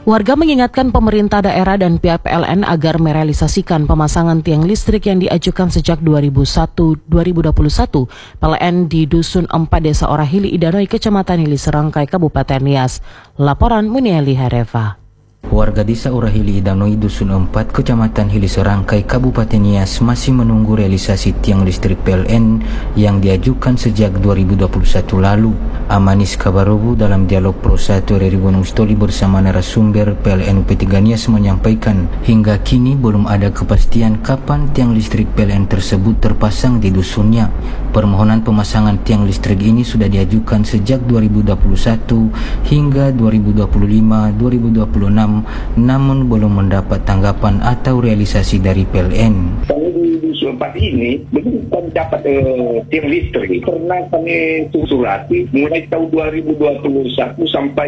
Warga mengingatkan pemerintah daerah dan pihak PLN agar merealisasikan pemasangan tiang listrik yang diajukan sejak 2021. PLN di Dusun 4 Desa Orahili Idanoi, Kecamatan Hili Serangkai, Kabupaten Nias. Laporan Munieli Hareva. Warga Desa Orahili Idanoi Dusun 4 Kecamatan Hili Serangkai Kabupaten Nias masih menunggu realisasi tiang listrik PLN yang diajukan sejak 2021 lalu. Amanis Kabarobu dalam dialog Pro 1 RRI Gunung Stoli bersama narasumber PLN UP3 Nias menyampaikan hingga kini belum ada kepastian kapan tiang listrik PLN tersebut terpasang di dusunnya. Permohonan pemasangan tiang listrik ini sudah diajukan sejak 2021 hingga 2025-2026 namun belum mendapat tanggapan atau realisasi dari PLN. Kami di Dusun 4 ini belum kami dapat tiang listrik karena kami surati mulai tahun 2021 sampai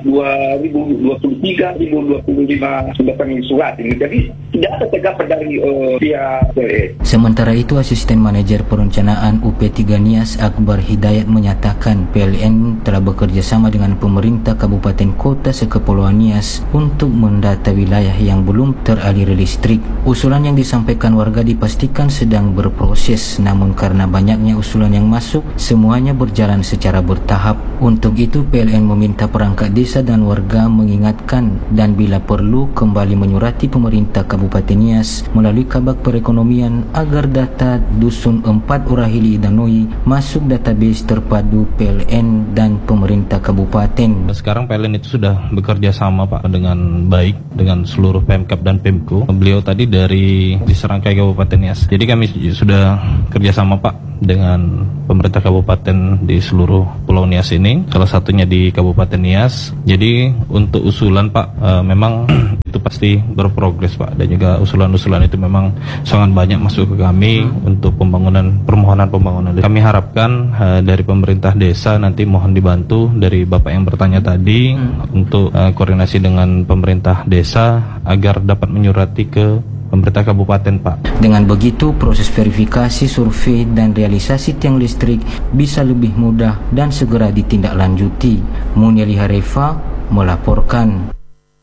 2023-2025 sudah kami surati. Jadi tidak ada tanggapan dari pihak PLN. Sementara itu Asisten Manajer Perencanaan UP3 Nias Akbar Hidayat menyatakan PLN telah bekerja sama dengan pemerintah Kabupaten Kota Sekepulauan Nias untuk mendata wilayah yang belum teraliri listrik. Usulan yang disampaikan warga dipastikan sedang berproses, namun karena banyaknya usulan yang masuk, semuanya berjalan secara bertahap. Untuk itu PLN meminta perangkat desa dan warga mengingatkan dan bila perlu kembali menyurati pemerintah Kabupaten Nias melalui Kabag Perekonomian agar data Dusun 4 Orahili Idanoi masuk database terpadu PLN dan pemerintah kabupaten. Sekarang PLN itu sudah bekerja sama Pak dengan baik dengan seluruh Pemkab dan Pemko. Beliau tadi di Serangkai Kabupaten Nias. Jadi kami sudah kerjasama Pak dengan pemerintah kabupaten di seluruh Pulau Nias ini. Salah satunya di Kabupaten Nias. Jadi untuk usulan Pak memang itu pasti berprogres Pak, dan juga usulan-usulan itu memang sangat banyak masuk ke kami untuk permohonan pembangunan. Kami harapkan dari pemerintah desa nanti mohon dibantu dari Bapak yang bertanya tadi untuk koordinasi dengan pemerintah desa agar dapat menyurati ke pemerintah kabupaten Pak. Dengan begitu proses verifikasi, survei dan realisasi tiang listrik bisa lebih mudah dan segera ditindaklanjuti. Munieli Hareva melaporkan.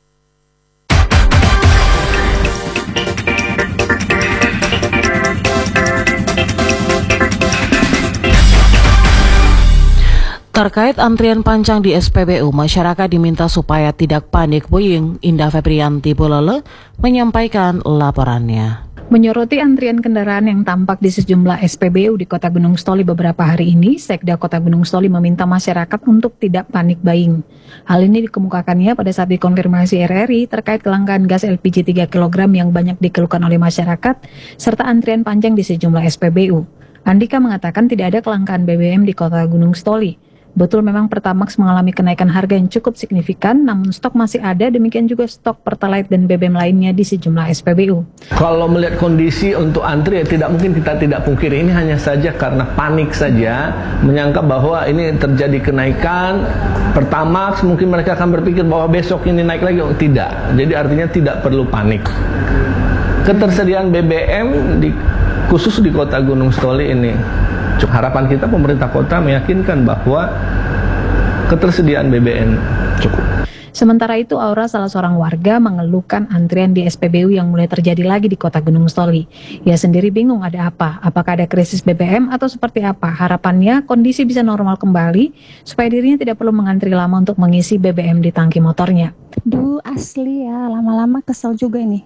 Terkait antrian panjang di SPBU, masyarakat diminta supaya tidak panik buying. Indah Febrianti Bolole menyampaikan laporannya. Menyoroti antrian kendaraan yang tampak di sejumlah SPBU di Kota Gunung Stoli beberapa hari ini, Sekda Kota Gunung Stoli meminta masyarakat untuk tidak panik buying. Hal ini dikemukakannya pada saat dikonfirmasi RRI terkait kelangkaan gas LPG 3 kg yang banyak dikeluhkan oleh masyarakat, serta antrian panjang di sejumlah SPBU. Andika mengatakan tidak ada kelangkaan BBM di Kota Gunung Stoli. Betul memang Pertamax mengalami kenaikan harga yang cukup signifikan, namun stok masih ada, demikian juga stok Pertalite dan BBM lainnya di sejumlah SPBU. Kalau melihat kondisi untuk antri, ya tidak mungkin kita tidak pungkiri, ini hanya saja karena panik saja, menyangka bahwa ini terjadi kenaikan Pertamax, mungkin mereka akan berpikir bahwa besok ini naik lagi. Tidak, jadi artinya tidak perlu panik. Ketersediaan BBM khusus di Kota Gunung Stoli ini, harapan kita pemerintah kota meyakinkan bahwa ketersediaan BBM cukup. Sementara itu, Aura, salah seorang warga, mengeluhkan antrian di SPBU yang mulai terjadi lagi di Kota Gunung Stoli. Ia sendiri bingung ada apa, apakah ada krisis BBM atau seperti apa. Harapannya kondisi bisa normal kembali supaya dirinya tidak perlu mengantri lama untuk mengisi BBM di tangki motornya. Duh, asli ya, lama-lama kesel juga ini.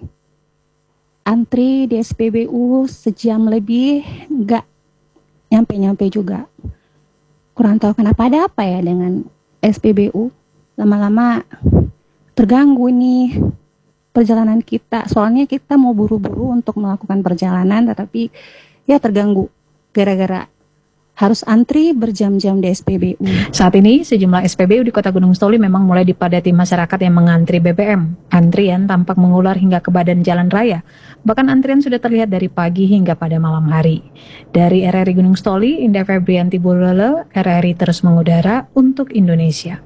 Antri di SPBU sejam lebih, nggak nyampe juga. Kurang tahu kenapa, ada apa ya dengan SPBU. Lama-lama terganggu nih perjalanan kita. Soalnya kita mau buru-buru untuk melakukan perjalanan, tetapi ya terganggu gara-gara harus antri berjam-jam di SPBU. Saat ini sejumlah SPBU di Kota Gunung Stoli memang mulai dipadati masyarakat yang mengantri BBM. Antrian tampak mengular hingga ke badan jalan raya. Bahkan antrian sudah terlihat dari pagi hingga pada malam hari. Dari RRI Gunung Stoli, Indah Febrianti Bolole, RRI terus mengudara untuk Indonesia.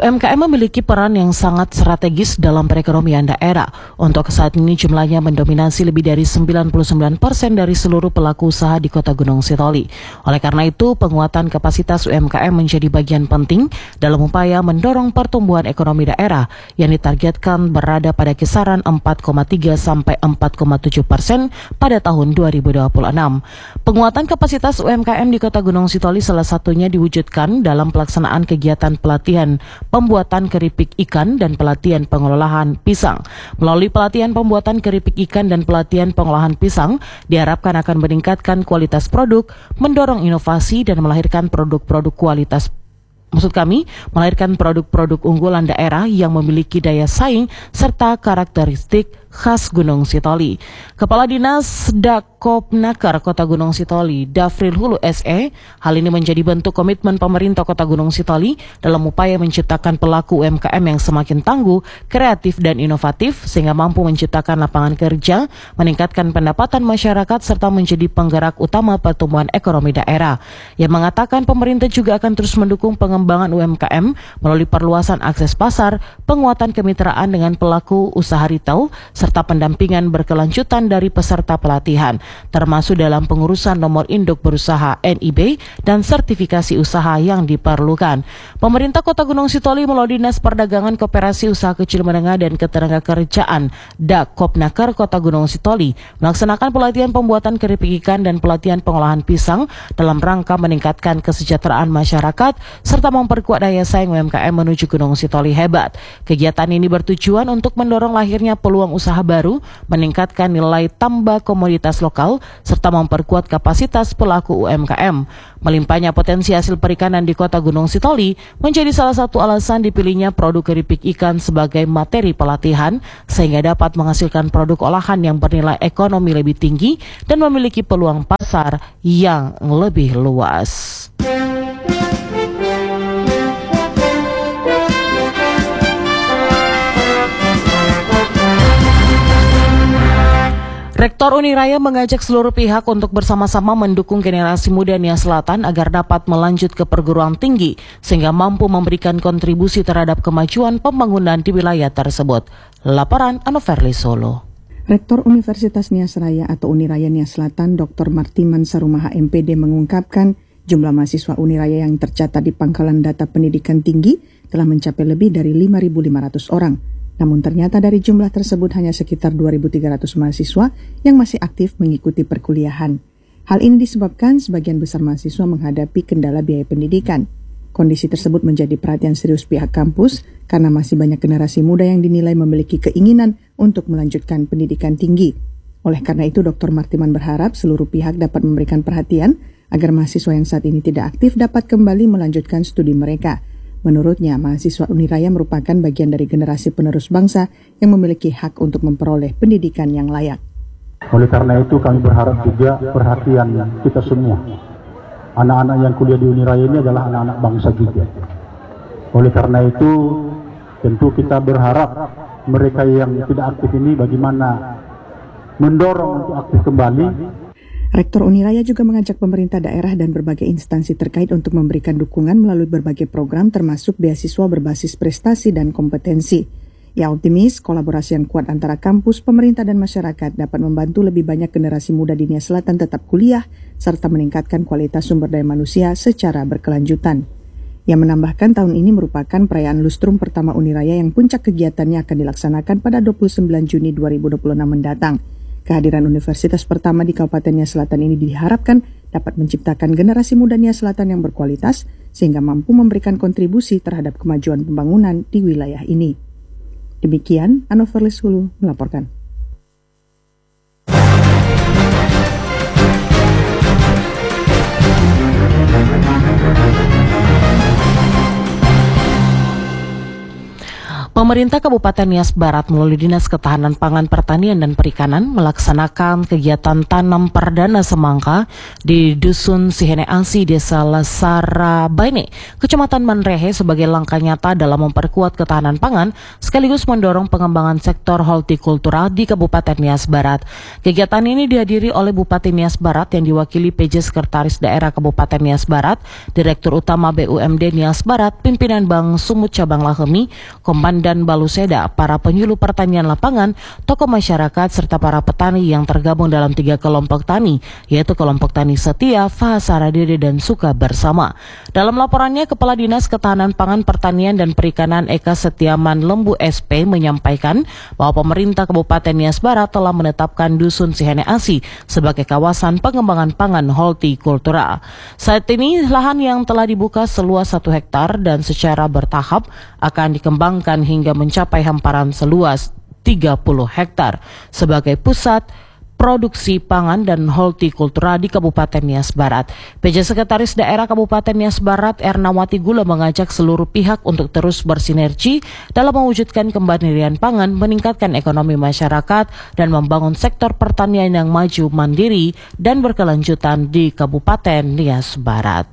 UMKM memiliki peran yang sangat strategis dalam perekonomian daerah. Untuk saat ini jumlahnya mendominasi lebih dari 99% dari seluruh pelaku usaha di Kota Gunung Sitoli. Oleh karena itu, penguatan kapasitas UMKM menjadi bagian penting dalam upaya mendorong pertumbuhan ekonomi daerah yang ditargetkan berada pada kisaran 4,3 sampai 4,7% pada tahun 2026. Penguatan kapasitas UMKM di Kota Gunung Sitoli salah satunya diwujudkan dalam pelaksanaan kegiatan pelatihan pembuatan keripik ikan dan pelatihan pengolahan pisang. Melalui pelatihan pembuatan keripik ikan dan pelatihan pengolahan pisang, diharapkan akan meningkatkan kualitas produk, mendorong inovasi dan melahirkan produk-produk melahirkan produk-produk unggulan daerah yang memiliki daya saing serta karakteristik khas Gunung Sitoli. Kepala Dinas Dakopnaker Kota Gunung Sitoli, Dafril Hulu SE, hal ini menjadi bentuk komitmen pemerintah Kota Gunung Sitoli dalam upaya menciptakan pelaku UMKM yang semakin tangguh, kreatif dan inovatif sehingga mampu menciptakan lapangan kerja, meningkatkan pendapatan masyarakat serta menjadi penggerak utama pertumbuhan ekonomi daerah. Yang mengatakan pemerintah juga akan terus mendukung pengembangan UMKM melalui perluasan akses pasar, penguatan kemitraan dengan pelaku usaha retail, serta pendampingan berkelanjutan dari peserta pelatihan, termasuk dalam pengurusan nomor induk berusaha NIB dan sertifikasi usaha yang diperlukan. Pemerintah Kota Gunung Sitoli melalui Dinas Perdagangan Koperasi Usaha Kecil Menengah dan Ketenagakerjaan Dakopnaker Kota Gunung Sitoli melaksanakan pelatihan pembuatan keripik ikan dan pelatihan pengolahan pisang dalam rangka meningkatkan kesejahteraan masyarakat serta memperkuat daya saing UMKM menuju Gunung Sitoli hebat. Kegiatan ini bertujuan untuk mendorong lahirnya peluang usaha baru, meningkatkan nilai tambah komoditas lokal, serta memperkuat kapasitas pelaku UMKM. Melimpahnya potensi hasil perikanan di Kota Gunung Sitoli menjadi salah satu alasan dipilihnya produk keripik ikan sebagai materi pelatihan, sehingga dapat menghasilkan produk olahan yang bernilai ekonomi lebih tinggi dan memiliki peluang pasar yang lebih luas. Rektor Uniraya mengajak seluruh pihak untuk bersama-sama mendukung generasi muda Nia Selatan agar dapat melanjut ke perguruan tinggi sehingga mampu memberikan kontribusi terhadap kemajuan pembangunan di wilayah tersebut. Laporan Anoverli Solo. Rektor Universitas Nias Raya atau Uniraya Nias Selatan, Dr. Martiman Sarumaha MPD mengungkapkan jumlah mahasiswa Uniraya yang tercatat di Pangkalan Data Pendidikan Tinggi telah mencapai lebih dari 5.500 orang. Namun ternyata dari jumlah tersebut hanya sekitar 2.300 mahasiswa yang masih aktif mengikuti perkuliahan. Hal ini disebabkan sebagian besar mahasiswa menghadapi kendala biaya pendidikan. Kondisi tersebut menjadi perhatian serius pihak kampus karena masih banyak generasi muda yang dinilai memiliki keinginan untuk melanjutkan pendidikan tinggi. Oleh karena itu, Dr. Martiman berharap seluruh pihak dapat memberikan perhatian agar mahasiswa yang saat ini tidak aktif dapat kembali melanjutkan studi mereka. Menurutnya, mahasiswa Uniraya merupakan bagian dari generasi penerus bangsa yang memiliki hak untuk memperoleh pendidikan yang layak. Oleh karena itu kami berharap juga perhatian kita semua. Anak-anak yang kuliah di Uniraya ini adalah anak-anak bangsa juga. Oleh karena itu tentu kita berharap mereka yang tidak aktif ini bagaimana mendorong untuk aktif kembali. Rektor Uniraya juga mengajak pemerintah daerah dan berbagai instansi terkait untuk memberikan dukungan melalui berbagai program termasuk beasiswa berbasis prestasi dan kompetensi. Ia optimis kolaborasi yang kuat antara kampus, pemerintah dan masyarakat dapat membantu lebih banyak generasi muda di Nias Selatan tetap kuliah serta meningkatkan kualitas sumber daya manusia secara berkelanjutan. Ia menambahkan tahun ini merupakan perayaan lustrum pertama Uniraya yang puncak kegiatannya akan dilaksanakan pada 29 Juni 2026 mendatang. Kehadiran universitas pertama di Kabupaten Nias Selatan ini diharapkan dapat menciptakan generasi muda Nias Selatan yang berkualitas sehingga mampu memberikan kontribusi terhadap kemajuan pembangunan di wilayah ini. Demikian, Anoverli Sulu melaporkan. Pemerintah Kabupaten Nias Barat melalui Dinas Ketahanan Pangan Pertanian dan Perikanan melaksanakan kegiatan tanam perdana semangka di Dusun Sihene Asi, Desa Lasara Baine, Kecamatan Manrehe sebagai langkah nyata dalam memperkuat ketahanan pangan sekaligus mendorong pengembangan sektor hortikultura di Kabupaten Nias Barat. Kegiatan ini dihadiri oleh Bupati Nias Barat yang diwakili PJ Sekretaris Daerah Kabupaten Nias Barat, Direktur Utama BUMD Nias Barat, Pimpinan Bank Sumut Cabang Lahemi, Komandan Baluseda, para penyuluh pertanian lapangan, tokoh masyarakat, serta para petani yang tergabung dalam 3 kelompok tani, yaitu kelompok tani setia, Fahasara Dede, dan Suka Bersama. Dalam laporannya, Kepala Dinas Ketahanan Pangan Pertanian dan Perikanan Eka Setiaman Lembu SP menyampaikan bahwa pemerintah Kabupaten Nias Barat telah menetapkan Dusun Sihene Asi sebagai kawasan pengembangan pangan hortikultura. Saat ini, lahan yang telah dibuka seluas 1 hektar dan secara bertahap akan dikembangkan hingga mencapai hamparan seluas 30 hektar sebagai pusat produksi pangan dan hortikultura di Kabupaten Nias Barat. PJ Sekretaris Daerah Kabupaten Nias Barat Ernawati Gula mengajak seluruh pihak untuk terus bersinergi dalam mewujudkan kemandirian pangan, meningkatkan ekonomi masyarakat, dan membangun sektor pertanian yang maju, mandiri, dan berkelanjutan di Kabupaten Nias Barat.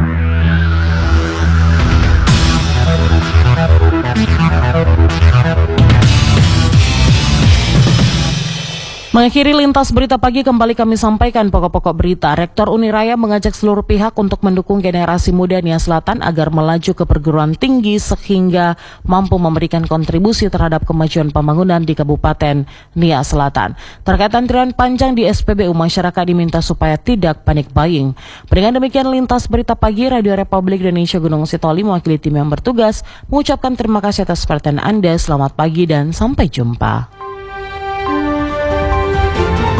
Mengakhiri lintas berita pagi, kembali kami sampaikan pokok-pokok berita. Rektor Uniraya mengajak seluruh pihak untuk mendukung generasi muda Nias Selatan agar melaju ke perguruan tinggi sehingga mampu memberikan kontribusi terhadap kemajuan pembangunan di Kabupaten Nias Selatan. Terkait antrian panjang di SPBU, masyarakat diminta supaya tidak panik buying. Dengan demikian lintas berita pagi, Radio Republik Indonesia Gunung Sitoli mewakili tim yang bertugas mengucapkan terima kasih atas perhatian Anda. Selamat pagi dan sampai jumpa.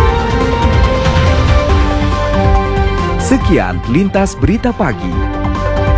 Sekian lintas berita pagi.